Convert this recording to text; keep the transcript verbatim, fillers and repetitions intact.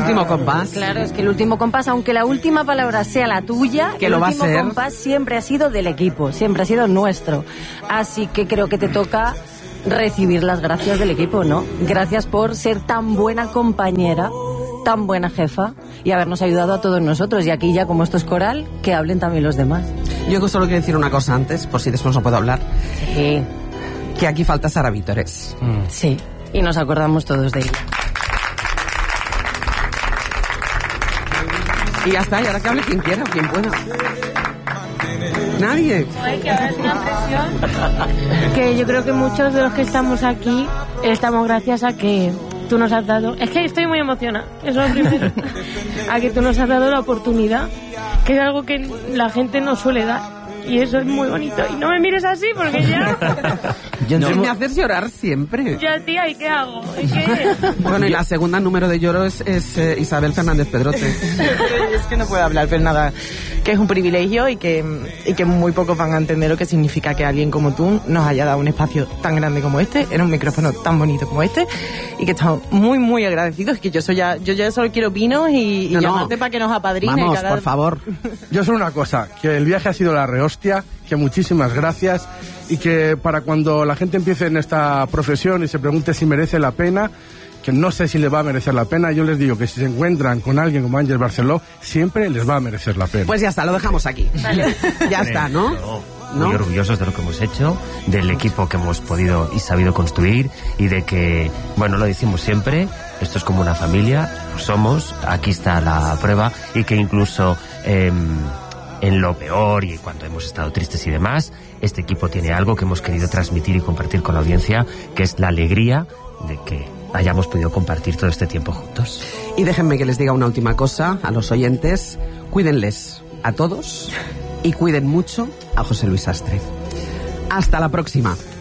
último compás. Claro, es que el último compás, aunque la última palabra sea la tuya, que el lo va último a ser. compás siempre ha sido del equipo, siempre ha sido nuestro. Así que creo que te toca recibir las gracias del equipo, ¿no? Gracias por ser tan buena compañera, tan buena jefa y habernos ayudado a todos nosotros. Y aquí ya, como esto es coral, que hablen también los demás. Yo solo quiero decir una cosa antes, por si después no puedo hablar. Sí. Que aquí falta Sara Vítores. Mm. Sí, y nos acordamos todos de ella. Y ya está, y ahora que hable quien quiera, quien pueda. Nadie. Ay, que ahora es una presión. Que yo creo que muchos de los que estamos aquí estamos gracias a que tú nos has dado... Es que estoy muy emocionada, eso es lo primero. A que tú nos has dado la oportunidad, que es algo que la gente no suele dar. Y eso es muy bonito. Y no me mires así porque ya... Yo no, me haces llorar siempre. Ya, tía, ¿y qué hago? ¿Y qué? Bueno, y la segunda número de lloro es, es eh, Isabel Fernández Pedrote. Es que no puedo hablar, pero nada, que es un privilegio y que, y que muy pocos van a entender lo que significa que alguien como tú nos haya dado un espacio tan grande como este, en un micrófono tan bonito como este, y que estamos muy, muy agradecidos. Que yo soy ya, yo ya solo quiero vinos y, y no, llamarte no. para que nos apadrine. Vamos, cada... por favor. Yo solo una cosa, que el viaje ha sido la rehostia, que muchísimas gracias y que para cuando la gente empiece en esta profesión y se pregunte si merece la pena, que no sé si le va a merecer la pena, yo les digo que si se encuentran con alguien como Ángel Barceló, siempre les va a merecer la pena. Pues ya está, lo dejamos aquí. Vale. Ya está, ¿no? No. ¿No? Muy orgullosos de lo que hemos hecho, del equipo que hemos podido y sabido construir y de que, bueno, lo decimos siempre, esto es como una familia, lo somos, aquí está la prueba y que incluso eh, en lo peor y cuando hemos estado tristes y demás, este equipo tiene algo que hemos querido transmitir y compartir con la audiencia, que es la alegría de que hayamos podido compartir todo este tiempo juntos. Y déjenme que les diga una última cosa a los oyentes, cuídenles a todos y cuiden mucho a José Luis Sastre. Hasta la próxima.